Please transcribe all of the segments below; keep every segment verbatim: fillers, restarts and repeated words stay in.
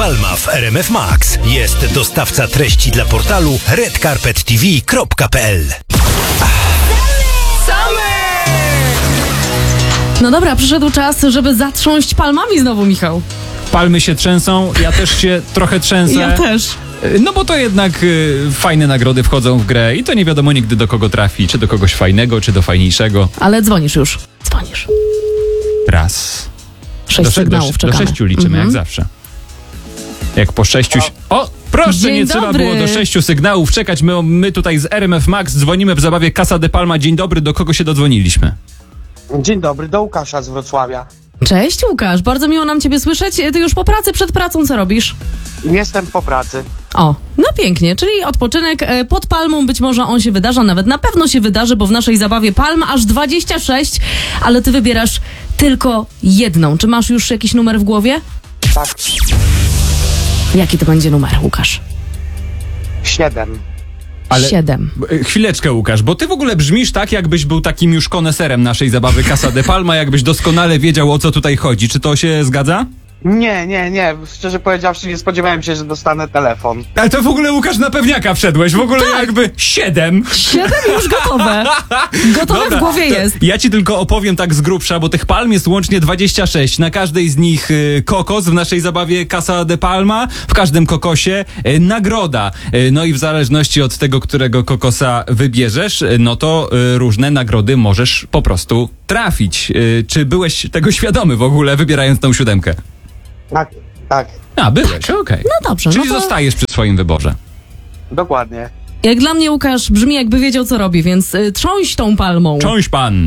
Palma w R M F Max. Jest dostawca treści dla portalu red carpet t v kropka p l. No dobra, przyszedł czas, żeby zatrząść palmami znowu, Michał. Palmy się trzęsą, ja też się trochę trzęsę. Ja też. No bo to jednak y, fajne nagrody wchodzą w grę i to nie wiadomo nigdy do kogo trafi, czy do kogoś fajnego, czy do fajniejszego. Ale dzwonisz już. Dzwonisz. Raz. Sześć do, sygnałów do, czekamy. do sześciu liczymy, Mhm. jak zawsze. Jak po sześciu... O, proszę, Dzień nie trzeba dobry. było do sześciu sygnałów czekać. My, my tutaj z R M F Max dzwonimy w zabawie Casa de Palma. Dzień dobry, do kogo się dodzwoniliśmy? Dzień dobry, do Łukasza z Wrocławia. Cześć Łukasz, bardzo miło nam ciebie słyszeć. Ty już po pracy, przed pracą co robisz? Jestem po pracy. O, no pięknie, czyli odpoczynek e, pod palmą, być może on się wydarza, nawet na pewno się wydarzy, bo w naszej zabawie palm aż dwadzieścia sześć, ale ty wybierasz tylko jedną. Czy masz już jakiś numer w głowie? Tak, Jaki to będzie numer, Łukasz? siedem. Ale- Siedem. E, Chwileczkę, Łukasz, bo ty w ogóle brzmisz tak, jakbyś był takim już koneserem naszej zabawy Casa de Palma, jakbyś doskonale wiedział, o co tutaj chodzi. Czy to się zgadza? Nie, nie, nie, szczerze powiedziawszy nie spodziewałem się, że dostanę telefon. Ale to w ogóle, Łukasz, na pewniaka wszedłeś. W ogóle jakby siedem. Siedem już gotowe. Gotowe Dobra, w głowie to jest. Ja ci tylko opowiem tak z grubsza, bo tych palm jest łącznie dwadzieścia sześć. Na każdej z nich y, kokos w naszej zabawie Casa de Palma. W każdym kokosie y, nagroda. Y, no i w zależności od tego, którego kokosa wybierzesz, y, no to y, różne nagrody możesz po prostu trafić. Y, czy byłeś tego świadomy w ogóle, wybierając tą siódemkę? Tak, tak, A, byłeś, okej. No dobrze, Czyli no to zostajesz przy swoim wyborze. dokładnie. jak dla mnie Łukasz brzmi jakby wiedział co robi, więc y, trząść tą palmą. Cząść pan.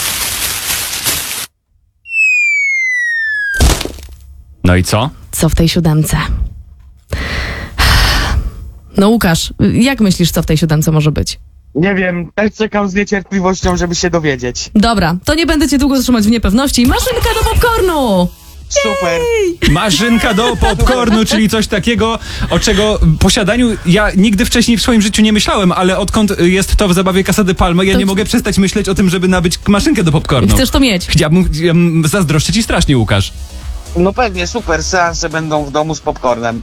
No i co? Co w tej siódemce? No Łukasz, y, jak myślisz, co w tej siódemce może być? Nie wiem, też czekam z niecierpliwością, żeby się dowiedzieć. Dobra, to nie będę cię długo trzymać w niepewności. Maszynka do popcornu! Super. Marzynka do popcornu, czyli coś takiego, o czego posiadaniu ja nigdy wcześniej w swoim życiu nie myślałem, ale odkąd jest to w zabawie Casa de Palma, ja To- nie mogę przestać myśleć o tym, żeby nabyć maszynkę do popcornu. Chcesz to mieć? Chciałbym, ja zazdroszczę ci strasznie, Łukasz. No pewnie, super, seanse będą w domu z popcornem.